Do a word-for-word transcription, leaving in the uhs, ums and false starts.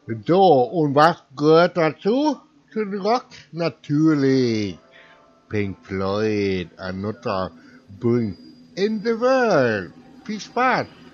So, und was gehört dazu? Zu den Rock? Natürlich. Pink Floyd, Another Bring in the World. Viel Spaß.